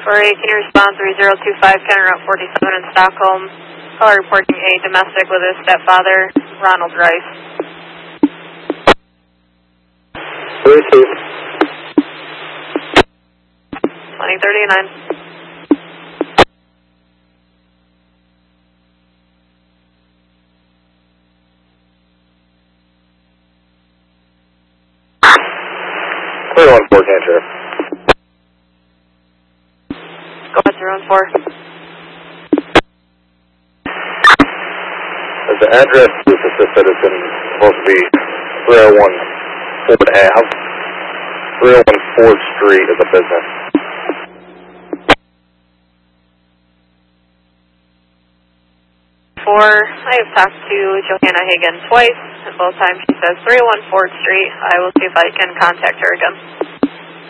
48, can you respond 3025 County Route 47 in Stockholm? Caller reporting a domestic with his stepfather, Ronald Rice. 32. 2039. Clear 1-4, Cancer. Go ahead, 014. The address is assisted is supposed to be 301 Ford Ave. 301 Ford Street is a business. I have talked to Johanna Hagen twice, and both times she says 301 Ford Street. I will see if I can contact her again.